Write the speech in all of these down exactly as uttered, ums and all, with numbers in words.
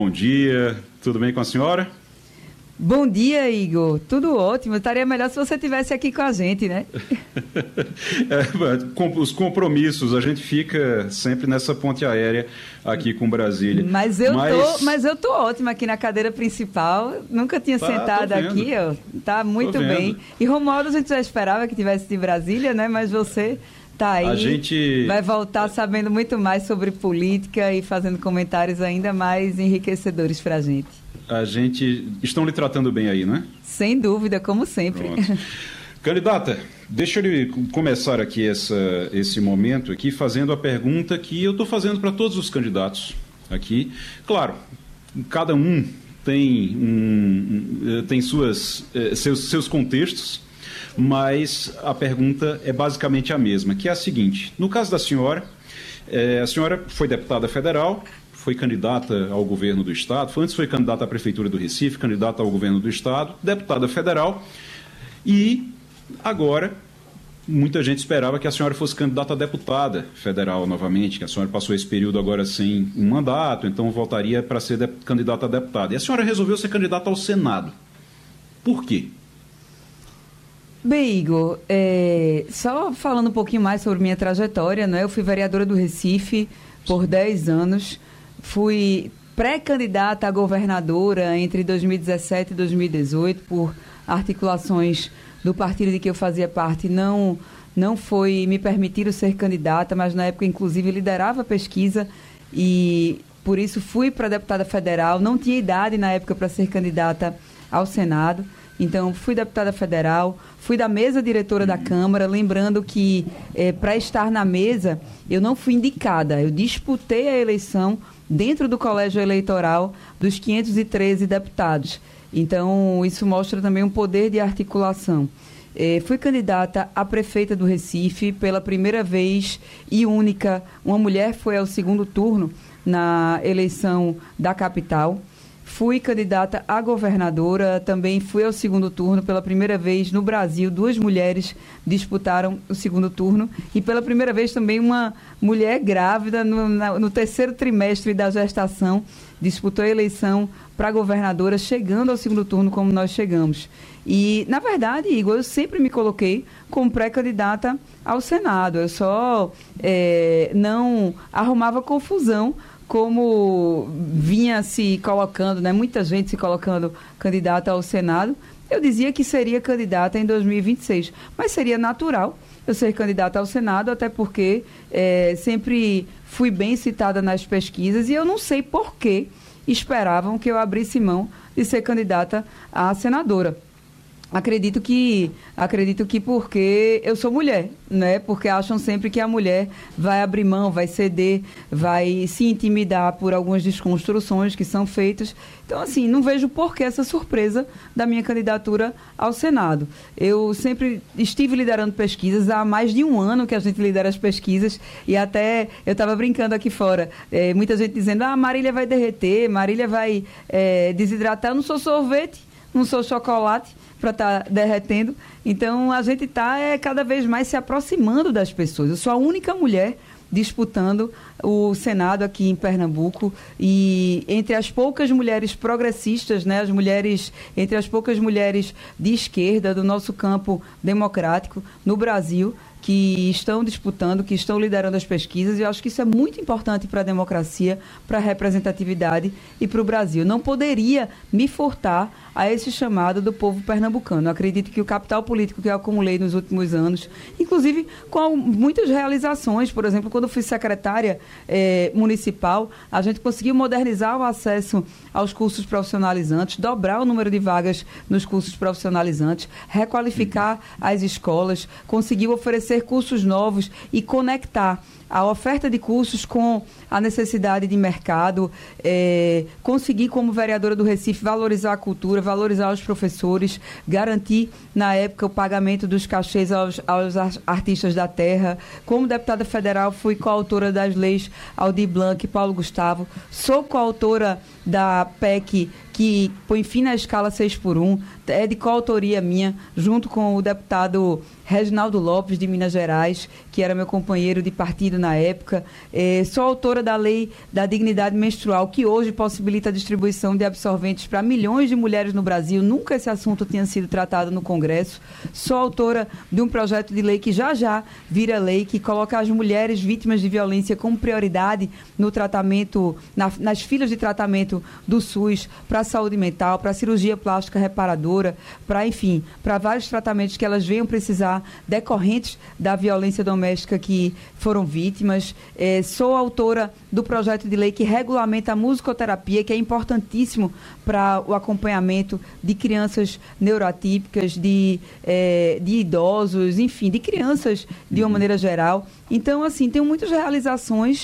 Bom dia, tudo bem com a senhora? Bom dia, Igor. Tudo ótimo. Estaria melhor se você estivesse aqui com a gente, né? É, com os compromissos, a gente fica sempre nessa ponte aérea aqui com Brasília. Mas eu, mas... Tô, mas eu tô ótima aqui na cadeira principal. Nunca tinha tá, sentado aqui, ó. Tá muito bem. E Romualdo, a gente já esperava que tivesse de Brasília, né? Mas você tá aí. A gente vai voltar sabendo muito mais sobre política e fazendo comentários ainda mais enriquecedores pra gente. A gente... Estão lhe tratando bem aí, né? Sem dúvida, como sempre. Candidata, deixa eu começar aqui essa, esse momento aqui fazendo a pergunta que eu estou fazendo para todos os candidatos aqui. Claro, cada um tem, um, tem suas, seus, seus contextos, mas a pergunta é basicamente a mesma, que é a seguinte. No caso da senhora, é, a senhora foi deputada federal, foi candidata ao governo do Estado, antes foi candidata à Prefeitura do Recife, candidata ao governo do Estado, deputada federal, e agora muita gente esperava que a senhora fosse candidata a deputada federal novamente, que a senhora passou esse período agora sem um mandato, então voltaria para ser candidata a deputada. E a senhora resolveu ser candidata ao Senado. Por quê? Bem, Igor, é, só falando um pouquinho mais sobre minha trajetória, né? Eu fui vereadora do Recife por dez anos, fui pré-candidata a governadora entre dois mil e dezessete e dois mil e dezoito, por articulações do partido de que eu fazia parte, não, não foi me permitiram ser candidata, mas na época, inclusive, liderava a pesquisa e, por isso, fui para deputada federal. Não tinha idade na época para ser candidata ao Senado, então fui deputada federal, fui da mesa diretora da Câmara, lembrando que, é, para estar na mesa, eu não fui indicada, eu disputei a eleição dentro do colégio eleitoral dos quinhentos e treze deputados. Então, isso mostra também um poder de articulação. Eh, fui candidata a prefeita do Recife pela primeira vez e única. Uma mulher foi ao segundo turno na eleição da capital. Fui candidata a governadora, também fui ao segundo turno pela primeira vez no Brasil. Duas mulheres disputaram o segundo turno e pela primeira vez também uma mulher grávida no, na, no terceiro trimestre da gestação disputou a eleição para governadora, chegando ao segundo turno como nós chegamos. E, na verdade, Igor, eu sempre me coloquei como pré-candidata ao Senado. Eu só é, não arrumava confusão como vinha se colocando, né? Muita gente se colocando candidata ao Senado. Eu dizia que seria candidata em dois mil e vinte e seis, mas seria natural eu ser candidata ao Senado, até porque é, sempre fui bem citada nas pesquisas e eu não sei por que esperavam que eu abrisse mão de ser candidata a senadora. Acredito que, acredito que porque eu sou mulher, né? Porque acham sempre que a mulher vai abrir mão, vai ceder, vai se intimidar por algumas desconstruções que são feitas. Então, assim, não vejo por que essa surpresa da minha candidatura ao Senado. Eu sempre estive liderando pesquisas, há mais de um ano que a gente lidera as pesquisas, e até eu estava brincando aqui fora, é, muita gente dizendo, ah, Marília vai derreter, Marília vai é, desidratar. Eu não sou sorvete, não sou chocolate para estar tá derretendo. Então, a gente está é, cada vez mais se aproximando das pessoas. Eu sou a única mulher disputando o Senado aqui em Pernambuco e entre as poucas mulheres progressistas, né, as mulheres, entre as poucas mulheres de esquerda do nosso campo democrático no Brasil, que estão disputando, que estão liderando as pesquisas, e eu acho que isso é muito importante para a democracia, para a representatividade e para o Brasil. Não poderia me furtar a esse chamado do povo pernambucano. Eu acredito que o capital político que eu acumulei nos últimos anos, inclusive com muitas realizações, por exemplo, quando fui secretária eh, municipal, a gente conseguiu modernizar o acesso aos cursos profissionalizantes, dobrar o número de vagas nos cursos profissionalizantes, requalificar as escolas, conseguiu oferecer cursos novos e conectar a oferta de cursos com a necessidade de mercado, é, conseguir, como vereadora do Recife, valorizar a cultura, valorizar os professores, garantir, na época, o pagamento dos cachês aos, aos artistas da terra. Como deputada federal, fui coautora das leis Aldir Blanc e Paulo Gustavo, sou coautora da P E C que põe fim na escala seis por um, é de coautoria minha, junto com o deputado Reginaldo Lopes, de Minas Gerais, que era meu companheiro de partido na época. É, sou autora da Lei da Dignidade Menstrual, que hoje possibilita a distribuição de absorventes para milhões de mulheres no Brasil. Nunca esse assunto tinha sido tratado no Congresso. Sou autora de um projeto de lei que já já vira lei, que coloca as mulheres vítimas de violência como prioridade no tratamento, na, nas filas de tratamento do SUS, para a saúde mental, para a cirurgia plástica reparadora, para, enfim, para vários tratamentos que elas venham precisar decorrentes da violência doméstica que foram vítimas. É, sou autora do projeto de lei que regulamenta a musicoterapia, que é importantíssimo para o acompanhamento de crianças neuroatípicas, de, é, de idosos, enfim, de crianças de uma maneira geral. Então, assim, tenho muitas realizações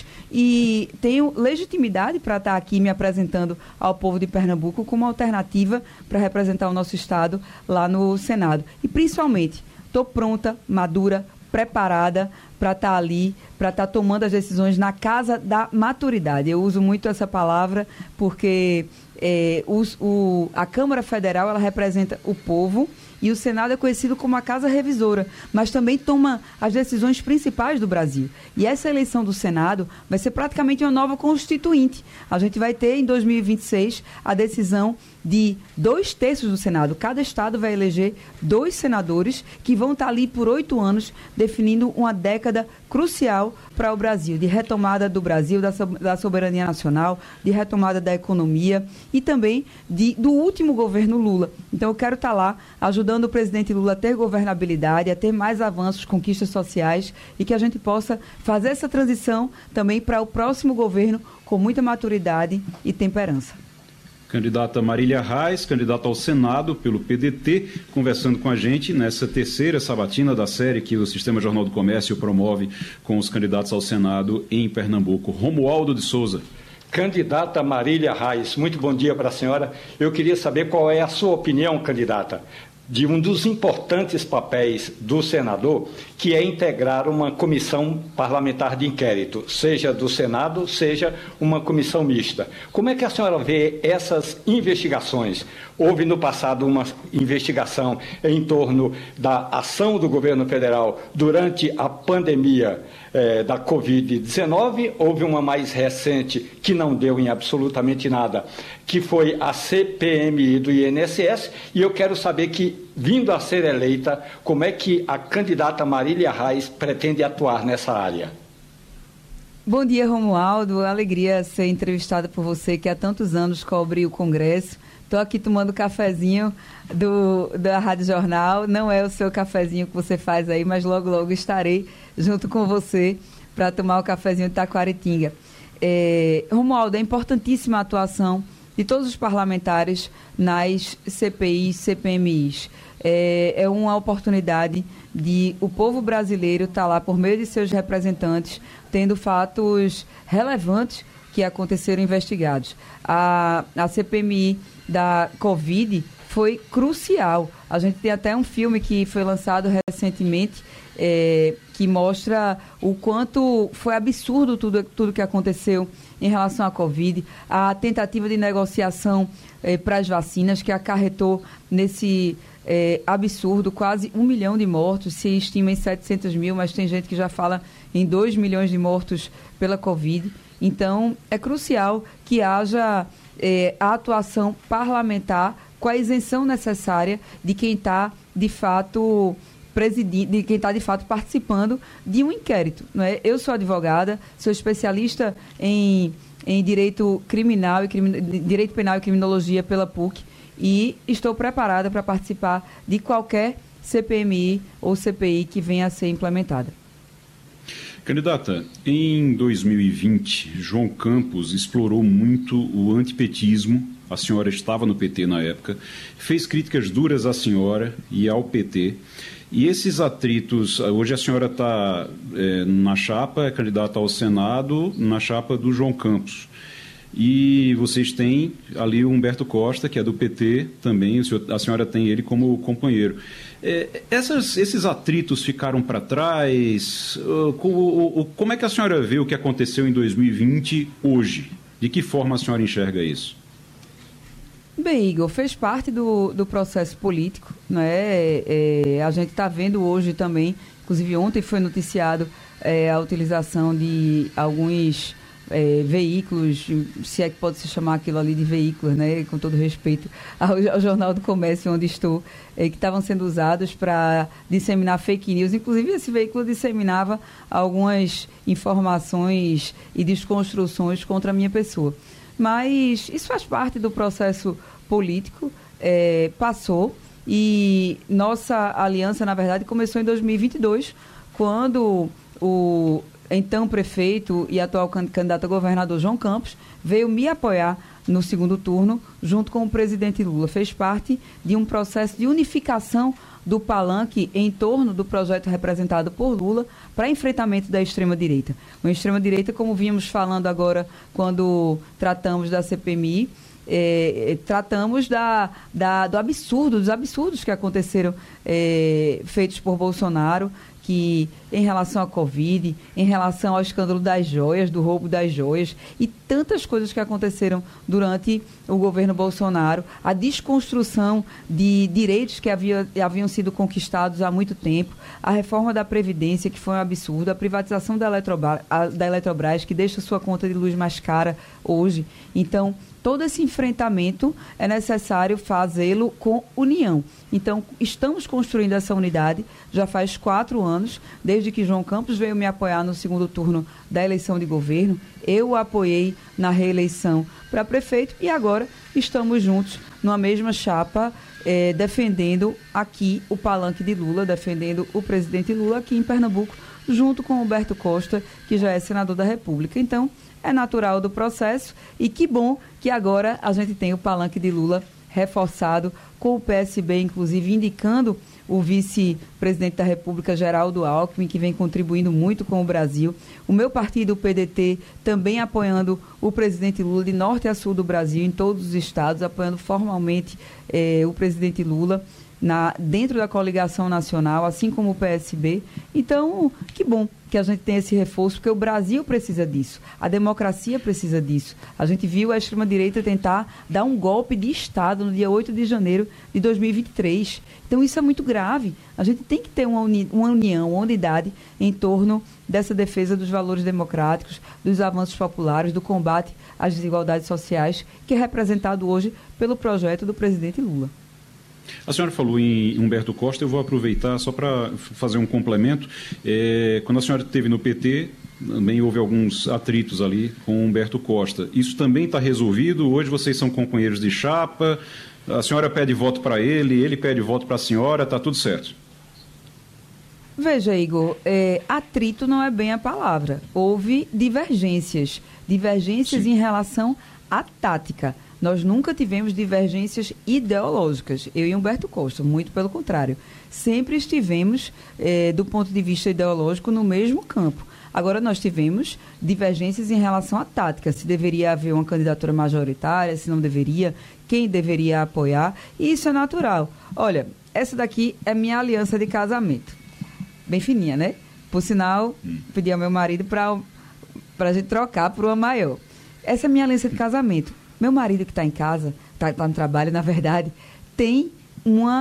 e tenho legitimidade para estar aqui me apresentando ao povo de Pernambuco como alternativa para representar o nosso Estado lá no Senado. E, principalmente, estou pronta, madura, preparada para estar ali, para estar tomando as decisões na casa da maturidade. Eu uso muito essa palavra porque é, os, o, a Câmara Federal ela representa o povo e o Senado é conhecido como a casa revisora, mas também toma as decisões principais do Brasil. E essa eleição do Senado vai ser praticamente uma nova constituinte. A gente vai ter, em dois mil e vinte e seis, a decisão de dois terços do Senado. Cada estado vai eleger dois senadores que vão estar ali por oito anos, definindo uma década crucial para o Brasil, de retomada do Brasil, da, so, da soberania nacional, de retomada da economia e também de, do último governo Lula. Então eu quero estar lá ajudando o presidente Lula a ter governabilidade, a ter mais avanços, conquistas sociais e que a gente possa fazer essa transição também para o próximo governo com muita maturidade e temperança. Candidata Marília Reis, candidata ao Senado pelo P D T, conversando com a gente nessa terceira sabatina da série que o Sistema Jornal do Comércio promove com os candidatos ao Senado em Pernambuco. Romualdo de Souza. Candidata Marília Reis, muito bom dia para a senhora. Eu queria saber qual é a sua opinião, candidata, de um dos importantes papéis do senador, que é integrar uma comissão parlamentar de inquérito, seja do Senado, seja uma comissão mista. Como é que a senhora vê essas investigações? Houve no passado uma investigação em torno da ação do governo federal durante a pandemia eh, da covid dezenove, houve uma mais recente que não deu em absolutamente nada, que foi a C P M I do I N S S, e eu quero saber que, vindo a ser eleita, como é que a candidata Marília Reis pretende atuar nessa área? Bom dia, Romualdo. Alegria ser entrevistada por você, que há tantos anos cobre o Congresso. Estou aqui tomando cafezinho do, da Rádio Jornal. Não é o seu cafezinho que você faz aí, mas logo, logo estarei junto com você para tomar o cafezinho de Taquaritinga. É, Romualdo, é importantíssima a atuação de todos os parlamentares nas C P Is, C P M Is. É, é uma oportunidade de o povo brasileiro estar lá por meio de seus representantes, tendo fatos relevantes que aconteceram investigados. A, a C P M I da Covid foi crucial. A gente tem até um filme que foi lançado recentemente, é, que mostra o quanto foi absurdo tudo, tudo que aconteceu em relação à Covid, a tentativa de negociação eh, para as vacinas, que acarretou nesse eh, absurdo quase um milhão de mortos, se estima em setecentos mil, mas tem gente que já fala em dois milhões de mortos pela Covid. Então, é crucial que haja eh, a atuação parlamentar com a isenção necessária de quem está, de fato, presidindo, de quem está, de fato, participando de um inquérito. Não é? Eu sou advogada, sou especialista em, em direito criminal e crimin, direito penal e criminologia pela P U C e estou preparada para participar de qualquer C P M I ou C P I que venha a ser implementada. Candidata, em dois mil e vinte, João Campos explorou muito o antipetismo. A senhora estava no P T na época, fez críticas duras à senhora e ao P T. E esses atritos, hoje a senhora está é, na chapa, é candidata ao Senado, na chapa do João Campos. E vocês têm ali o Humberto Costa, que é do P T também, a senhora tem ele como companheiro. É, essas, esses atritos ficaram para trás? Como é que a senhora vê o que aconteceu em dois mil e vinte hoje? De que forma a senhora enxerga isso? Bem, Igor, fez parte do, do processo político, né? É, a gente está vendo hoje também, inclusive ontem foi noticiado é, a utilização de alguns é, veículos, se é que pode se chamar aquilo ali de veículos, né? Com todo respeito ao, ao Jornal do Comércio onde estou, é, que estavam sendo usados para disseminar fake news. Inclusive, esse veículo disseminava algumas informações e desconstruções contra a minha pessoa. Mas isso faz parte do processo político, é, passou, e nossa aliança, na verdade, começou em dois mil e vinte e dois, quando o então prefeito e atual candidato a governador João Campos veio me apoiar no segundo turno, junto com o presidente Lula. Fez parte de um processo de unificação do palanque em torno do projeto representado por Lula para enfrentamento da extrema-direita. Uma extrema-direita, como vimos falando agora quando tratamos da C P M I, é, tratamos da, da, do absurdo, dos absurdos que aconteceram é, feitos por Bolsonaro, que em relação à Covid, em relação ao escândalo das joias, do roubo das joias, e tantas coisas que aconteceram durante o governo Bolsonaro, a desconstrução de direitos que havia, haviam sido conquistados há muito tempo, a reforma da Previdência, que foi um absurdo, a privatização da Eletrobras, a, da Eletrobras, que deixa sua conta de luz mais cara hoje. Então, todo esse enfrentamento é necessário fazê-lo com união. Então, estamos construindo essa unidade já faz quatro anos, desde que João Campos veio me apoiar no segundo turno da eleição de governo. Eu o apoiei na reeleição para prefeito e agora estamos juntos numa mesma chapa, eh, defendendo aqui o palanque de Lula, defendendo o presidente Lula aqui em Pernambuco, junto com Humberto Costa, que já é senador da República. Então, é natural do processo e que bom que agora a gente tem o palanque de Lula reforçado, com o P S B, inclusive, indicando o vice-presidente da República, Geraldo Alckmin, que vem contribuindo muito com o Brasil. O meu partido, o P D T, também apoiando o presidente Lula de norte a sul do Brasil, em todos os estados, apoiando formalmente eh, o presidente Lula na, dentro da coligação nacional, assim como o P S B. Então, que bom que a gente tem esse reforço, porque o Brasil precisa disso, a democracia precisa disso. A gente viu a extrema-direita tentar dar um golpe de Estado no dia oito de janeiro de dois mil e vinte e três. Então, isso é muito grave. A gente tem que ter uma, uni- uma união, uma unidade em torno dessa defesa dos valores democráticos, dos avanços populares, do combate às desigualdades sociais, que é representado hoje pelo projeto do presidente Lula. A senhora falou em Humberto Costa, eu vou aproveitar só para fazer um complemento. É, quando a senhora esteve no P T, também houve alguns atritos ali com Humberto Costa. Isso também está resolvido? Hoje vocês são companheiros de chapa, a senhora pede voto para ele, ele pede voto para a senhora, está tudo certo? Veja, Igor, é, atrito não é bem a palavra. Houve divergências, divergências Sim. em relação à tática. Nós nunca tivemos divergências ideológicas, eu e Humberto Costa, muito pelo contrário. Sempre estivemos, eh, do ponto de vista ideológico, no mesmo campo. Agora, nós tivemos divergências em relação à tática, se deveria haver uma candidatura majoritária, se não deveria, quem deveria apoiar, e isso é natural. Olha, essa daqui é minha aliança de casamento. Bem fininha, né? Por sinal, pedi ao meu marido para a gente trocar por uma maior. Essa é minha aliança de casamento. Meu marido que está em casa, está tá no trabalho, na verdade, tem uma